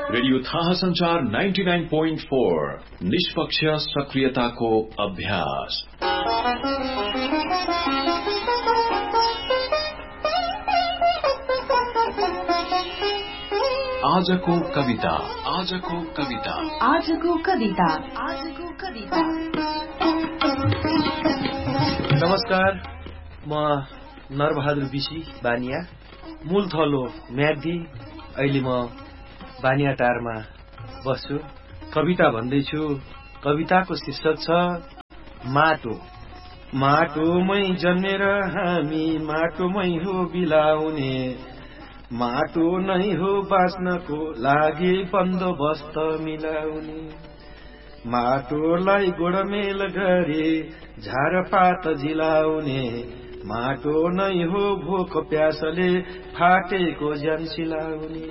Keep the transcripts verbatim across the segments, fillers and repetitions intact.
Radio थाहा संचार ninety nine point four निष्पक्ष सक्रियताको अभ्यास। आजको कविता आजको कविता आजको कविता आजको कविता। नमस्कार, म नरबहादुर विशी बानिया, मूल थलो म्याग्दी। अहिले म बानियाटारमा बस्छु। कविता भन्दैछु। कविताको शीर्षक छ माटो। माटोमै जन्मेर हामी माटोमै हो बिलाउने, माटो नै हो बाँच्नको लागि बन्दोबस्त मिलाउने। माटोलाई गोडमेल गरे झारपात जिलाउने, माटो नै हो भोक प्यासले फाटेको ज्यान सिलाउने।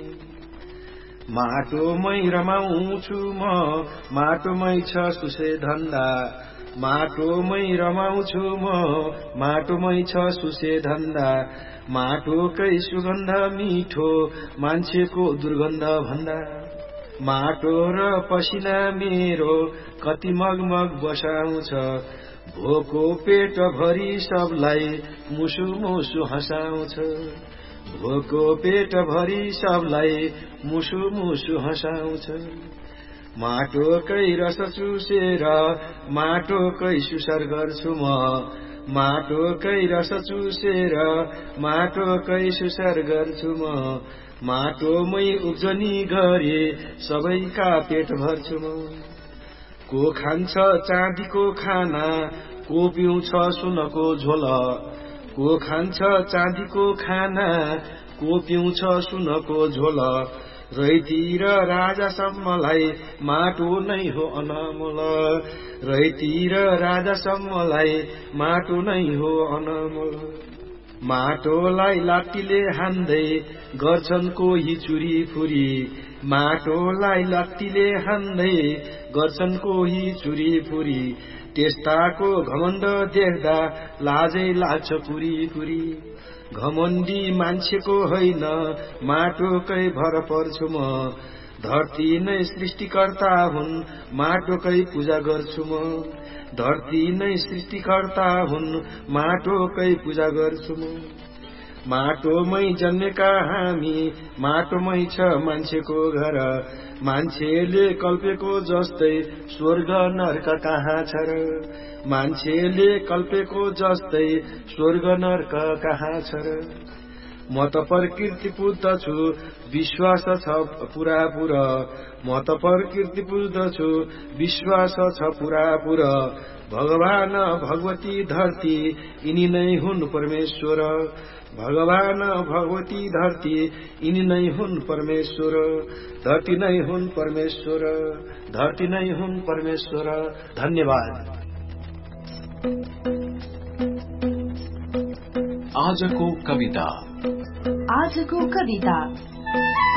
माटोमै रमाउँछु म, माटोमै छ सुसे धन्दा, माटोमै रमाउँछु म, माटोमै छ सुसे धन्दा। माटोकै सुगन्ध मिठो मान्छेको दुर्गन्ध भन्दा, माटो र पसिना मेरो कति मगमग बसाउँछ, भोको पेट भरि सबलाई मुसु मुसु हँसाउँछ, भोको पेट भरि सबलाई मुसु मुसु हँसाउँछ। माटोकै रस चुसेर माटोकै सुसार गर्छु म, माटोकै रस चुसेर माटोकै सुसार गर्छु म। माटोमै उब्जनी गरे सबैका पेट भर्छु म। को खान्छ चाँदीको खाना, को पिउँछ सुनको झोल, को खान्छ चाँदीको खाना, को पिउँछ सुनको झोल। रैतिर राजासम्मलाई माटो नै हो अनमोल, रैतिर राजासम्मलाई माटो नै हो अनमोल। माटोलाई लात्तीले हान्दै गर्छन् कोही चुरी फुरी, माटोलाई लात्तीले हान्दै गर्छन् कोही चुरी फुरी। त्यस्ताको घमण्ड देख्दा लाजै लाग्छ पुरी पुरी। घमण्डी मान्छेको होइन माटोकै भर पर्छु म, धरती नै सृष्टिकर्ता हुन् माटोकै पूजा गर्छु म, धरती नै सृष्टिकर्ता हुन् माटोकै पूजा गर्छु म। माटोमै जन्मेका हामी माटोमै छ मान्छेको घर, मान्छेले कल्पेको जस्तै स्वर्ग नर्क कहाँ छ र, मान्छेले कल्पेको जस्तै स्वर्ग नर्क कहाँ छ र। म त प्रकृति पुज्दछु विश्वास छ पुरा पुरा, म त प्रकृति पुज्दछु विश्वास छ पुरा पुरा। भगवान भगवती धरती यिनी नै हुन् परमेश्वर, भगवान भगवती धरती यिनी नै हुन् परमेश्वर। धरती नै हुन् परमेश्वर, धरती नै हुन् परमेश्वर। धन्यवाद। आजको कविता आजको कविता।